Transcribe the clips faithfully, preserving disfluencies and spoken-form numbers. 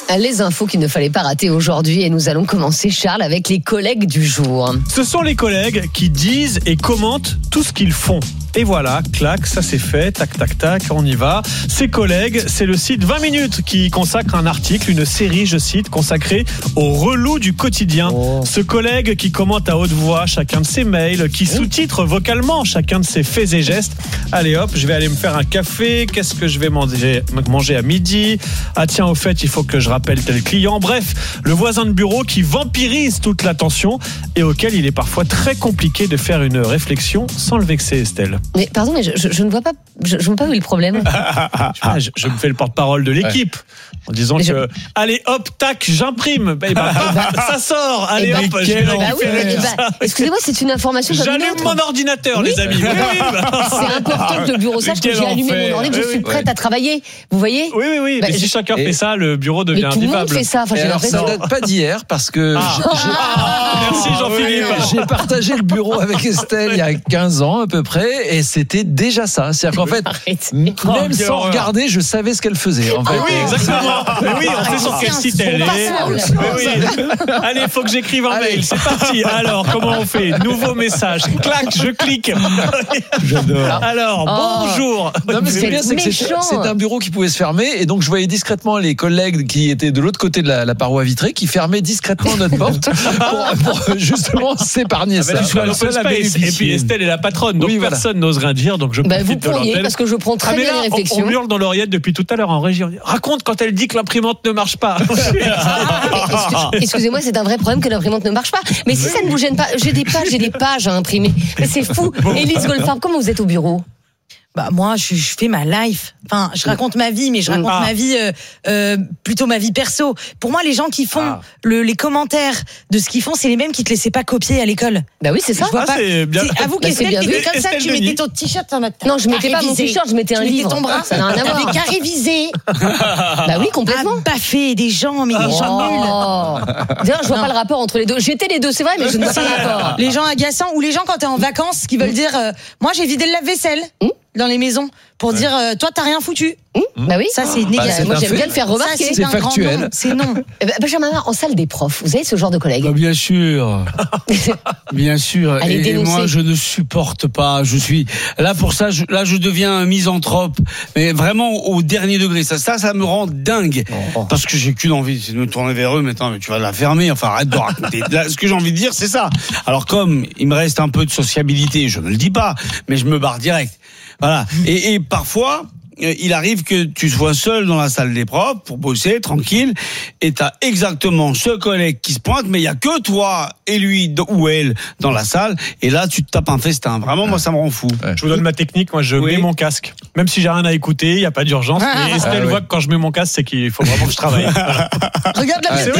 Les infos qu'il ne fallait pas rater aujourd'hui et nous allons commencer, Charles, avec les collègues du jour. Ce sont les collègues qui disent et commentent tout ce qu'ils font. Et voilà, clac, ça c'est fait, tac, tac, tac, on y va. Ces collègues, c'est le site vingt minutes qui consacre un article, une série, je cite, consacrée aux relous du quotidien. Oh. Ce collègue qui commente à haute voix chacun de ses mails, qui sous-titre vocalement chacun de ses faits et gestes. Allez hop, je vais aller me faire un café, qu'est-ce que je vais manger, manger à midi ? Ah tiens, au fait, il faut que je rappelle tel client. Bref, le voisin de bureau qui vampirise toute l'attention et auquel il est parfois très compliqué de faire une réflexion sans le vexer, Estelle. Mais pardon, mais je, je, je ne vois pas, je, je vois pas où est le problème. ah, je, je me fais le porte-parole de l'équipe ouais. en disant mais que, je... allez hop, tac, j'imprime. Bah, bah, ça sort. Allez bah, hop, je vais bah, oui, bah, excusez-moi, c'est une information. J'allume mon ordinateur, oui. les amis. Oui, oui, bah. C'est important que le bureau sache que j'ai allumé mon ordinateur, que je suis prête ouais. à travailler. Vous voyez ? Oui, oui, oui. Bah, mais si chacun et... fait ça, le bureau devient mais tout invivable. Tout le monde fait ça. Enfin, j'ai alors, ça ne date pas d'hier parce que ah. j'ai, j'ai... Ah. merci Jean-Philippe. J'ai partagé le bureau avec Estelle il y a quinze ans à peu près et c'était déjà ça. C'est-à-dire qu'en fait, Arrête. même oh, sans regarder, je savais ce qu'elle faisait. En fait. Ah oui, exactement. Mais oui, on sait sur quel site elle est. Oui. Allez, il faut que j'écrive un Allez. mail. C'est parti. Alors, comment on fait ? Nouveau message. Clac, je clique. J'adore. Alors, oh. bonjour. Non, mais ce qui est bien, c'est que c'est, c'est un bureau qui pouvait se fermer et donc je voyais discrètement les collègues qui étaient de l'autre côté de la, la paroi vitrée qui fermaient discrètement notre porte pour, pour justement s'épargner ah, ça. Tu sois le seul à et puis Estelle est la patronne, donc oui, voilà. personne n'ose rien dire. Donc je bah, vous de pourriez, l'antenne. parce que je prends très ah, bien là, les réflexions. On, on hurle dans l'oreillette depuis tout à l'heure en régie. On dit, raconte quand elle dit que l'imprimante ne marche pas. ah, excusez-moi, c'est un vrai problème que l'imprimante ne marche pas. Mais si ça ne vous gêne pas, j'ai des pages, j'ai des pages à imprimer. Mais c'est fou. Élise Goldfarb, comment vous êtes au bureau ? Bah moi, je, je fais ma life. Enfin, je raconte ma vie, mais je raconte ah. ma vie euh, euh, plutôt ma vie perso. Pour moi, les gens qui font ah. le, les commentaires de ce qu'ils font, c'est les mêmes qui te laissaient pas copier à l'école. Bah oui, c'est ça. Je vois ah, pas. C'est bien. C'est, avoue bah, qu'Estelle, tu comme ça, tu mettais ton t-shirt en mode. Non, je mettais pas mon t-shirt, je mettais un tu livre. Ton bras. Ça n'a rien à voir. T'avais qu'à réviser. Bah oui, complètement. Ah, baffé des gens, mais des oh. gens nuls. D'ailleurs, je vois non. pas le rapport entre les deux. J'étais les deux, c'est vrai, mais je ne vois pas le rapport. Les gens agaçants ou les gens quand t'es en vacances qui veulent dire, moi j'ai vidé le lave-vaisselle. Dans les maisons pour ouais. dire euh, toi t'as rien foutu. Mmh. Bah oui, ça c'est négatif. Bah, c'est moi j'aime fait. bien le faire remarquer. Ça, c'est, c'est un factuel. Grand c'est non. Bah, Benjamin, en salle des profs, vous avez ce genre de collègues ? Bah, bien sûr, bien sûr. Allez, et, et moi je ne supporte pas. Je suis là pour ça. Je, là je deviens un misanthrope, mais vraiment au dernier degré. Ça, ça, ça me rend dingue oh. parce que j'ai qu'une envie, c'est de me tourner vers eux. Maintenant, mais tu vas la fermer. Enfin, arrête de raconter. Là, ce que j'ai envie de dire, c'est ça. Alors comme il me reste un peu de sociabilité, je ne le dis pas, mais je me barre direct. Voilà. Et, et parfois, il arrive que tu sois seul dans la salle des profs pour bosser tranquille et t'as exactement ce collègue qui se pointe, mais il y a que toi et lui ou elle dans la salle et là tu te tapes un festin. Vraiment, moi ça me rend fou. Ouais. Je vous donne ma technique. Moi, je oui. mets mon casque, même si j'ai rien à écouter, il y a pas d'urgence. Ah, mais Estelle ah, ouais. voit que quand je mets mon casque, c'est qu'il faut vraiment que je travaille. Regarde la vidéo.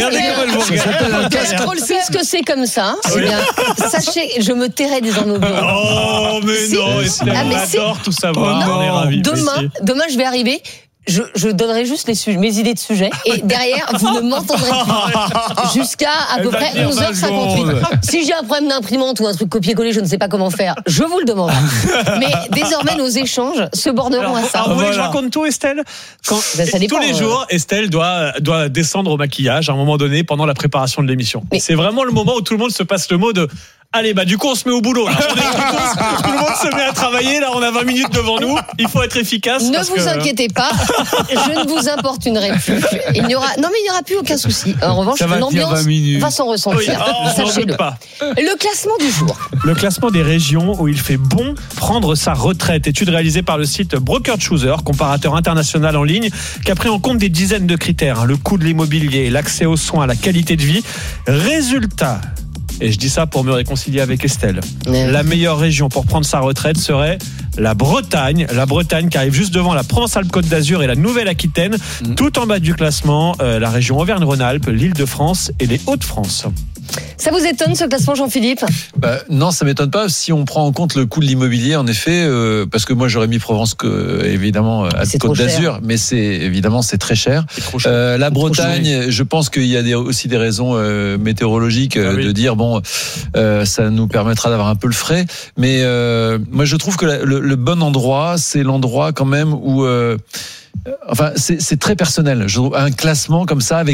Puisque c'est comme ça, c'est bien. Sachez, je me tairai désormais au bureau. Oh mais non, Estelle, on adore tout savoir. On est ravis. Demain. Demain, je vais arriver. Je, je donnerai juste les sujets, mes idées de sujets et derrière, vous ne m'entendrez plus jusqu'à à peu près onze heures cinquante-huit. Si j'ai un problème d'imprimante ou un truc copier-coller, je ne sais pas comment faire, je vous le demande. Mais désormais, nos échanges se borneront alors, à ça. Alors, vous voulez que je raconte tout, Estelle ? Quand, ben, ça dépend, tous les euh... jours, Estelle doit, doit descendre au maquillage à un moment donné pendant la préparation de l'émission. Mais... C'est vraiment le moment où tout le monde se passe le mot de allez, bah du coup on se met au boulot. Là. On est, tout le monde se met à travailler. Là, on a vingt minutes devant nous. Il faut être efficace. Ne parce vous que... inquiétez pas. Je ne vous importunerai plus. Il n'y aura, non mais il n'y aura plus aucun souci. En revanche, l'ambiance va s'en ressentir. Oui, oh, sachez-le. Pas. Le classement du jour. Le classement des régions où il fait bon prendre sa retraite. Étude réalisée par le site Broker Chooser, comparateur international en ligne, qui a pris en compte des dizaines de critères. Le coût de l'immobilier, l'accès aux soins, la qualité de vie. Résultat. Et je dis ça pour me réconcilier avec Estelle. Ouais. La meilleure région pour prendre sa retraite serait la Bretagne. La Bretagne qui arrive juste devant la Provence-Alpes-Côte d'Azur et la Nouvelle-Aquitaine. Mmh. Tout en bas du classement, euh, la région Auvergne-Rhône-Alpes, l'Île-de-France et les Hauts-de-France. Ça vous étonne ce classement, Jean-Philippe ? Bah, non, ça m'étonne pas si on prend en compte le coût de l'immobilier, en effet, euh, parce que moi j'aurais mis Provence que, évidemment à Côte d'Azur, cher. Mais c'est évidemment c'est très cher. C'est trop cher. Euh, la c'est Bretagne, je pense qu'il y a des, aussi des raisons euh, météorologiques euh, ah, oui. de dire bon, euh, ça nous permettra d'avoir un peu le frais, mais euh, moi je trouve que la, le, le bon endroit, c'est l'endroit quand même où, euh, enfin c'est, c'est très personnel. Je trouve un classement comme ça avec